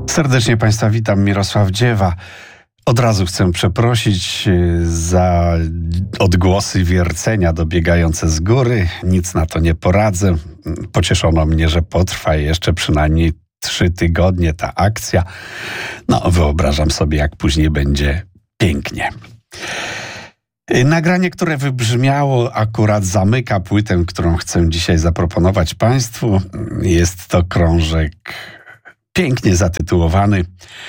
Serdecznie Państwa witam, Mirosław Dziewa. Od razu chcę przeprosić za odgłosy wiercenia dobiegające z góry. Nic na to nie poradzę. Pocieszono mnie, że potrwa jeszcze przynajmniej 3 tygodnie ta akcja. Wyobrażam sobie, jak później będzie pięknie. Nagranie, które wybrzmiało, akurat zamyka płytę, którą chcę dzisiaj zaproponować Państwu. Jest to krążek pięknie zatytułowany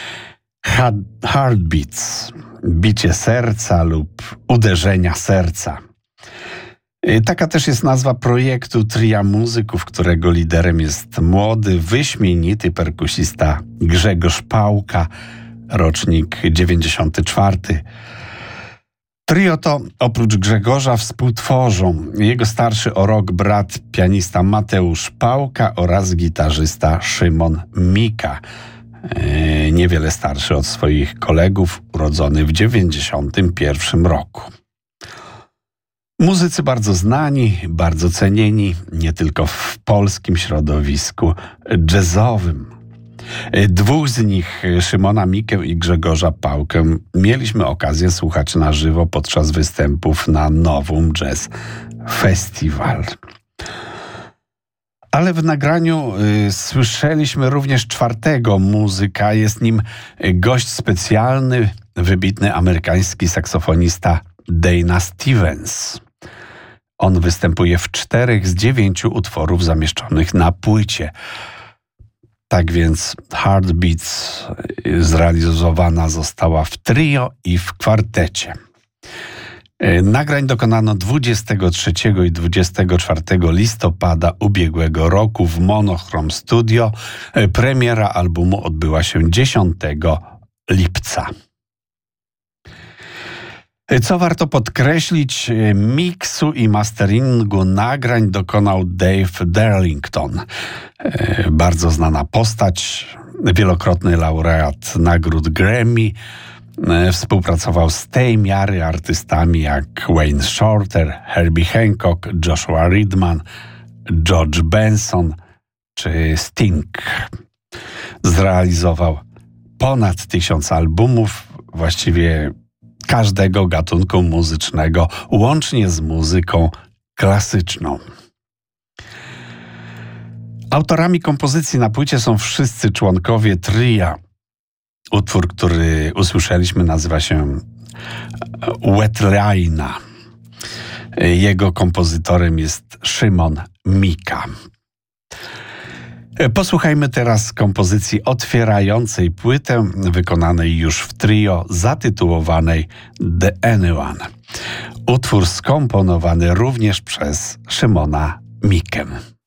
Heartbeats, bicie serca lub uderzenia serca. Taka też jest nazwa projektu tria muzyków, którego liderem jest młody, wyśmienity perkusista Grzegorz Pałka, rocznik 94. Trio to oprócz Grzegorza współtworzą jego starszy o rok brat pianista Mateusz Pałka oraz gitarzysta Szymon Mika, niewiele starszy od swoich kolegów, urodzony w 91 roku. Muzycy bardzo znani, bardzo cenieni, nie tylko w polskim środowisku jazzowym. 2 z nich, Szymona Mikę i Grzegorza Pałkę, mieliśmy okazję słuchać na żywo podczas występów na Novum Jazz Festival. Ale w nagraniu słyszeliśmy również 4. muzyka. Jest nim gość specjalny, wybitny amerykański saksofonista Dana Stevens. On występuje w 4 z 9 utworów zamieszczonych na płycie. Tak więc Heartbeats zrealizowana została w trio i w kwartecie. Nagrań dokonano 23 i 24 listopada ubiegłego roku w Monochrom Studio. Premiera albumu odbyła się 10 lipca. Co warto podkreślić, miksu i masteringu nagrań dokonał Dave Darlington. Bardzo znana postać, wielokrotny laureat nagród Grammy. Współpracował z tej miary artystami jak Wayne Shorter, Herbie Hancock, Joshua Ridman, George Benson czy Sting. Zrealizował ponad 1000 albumów, właściwie każdego gatunku muzycznego, łącznie z muzyką klasyczną. Autorami kompozycji na płycie są wszyscy członkowie tria. Utwór, który usłyszeliśmy, nazywa się Wetline'a. Jego kompozytorem jest Szymon Mika. Posłuchajmy teraz kompozycji otwierającej płytę, wykonanej już w trio, zatytułowanej The Anyone. Utwór skomponowany również przez Szymona Mikę.